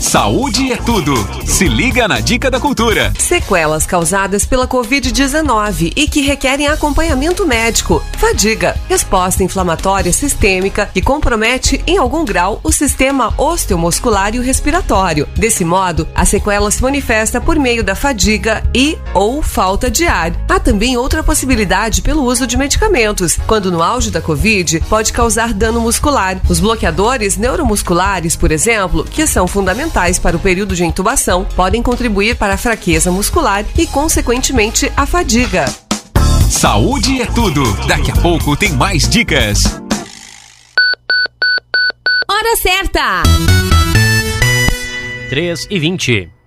Saúde é tudo. Se liga na Dica da Cultura. Sequelas causadas pela Covid-19 e que requerem acompanhamento médico. Fadiga, resposta inflamatória sistêmica que compromete em algum grau o sistema osteomuscular e o respiratório. Desse modo, a sequela se manifesta por meio da fadiga e ou falta de ar. Há também outra possibilidade pelo uso de medicamentos, quando no auge da Covid pode causar dano muscular. Os bloqueadores neuromusculares, por exemplo, que são fundamentais para o período de intubação, podem contribuir para a fraqueza muscular e, consequentemente, a fadiga. Saúde é tudo. Daqui a pouco tem mais dicas. Hora certa! 3h20.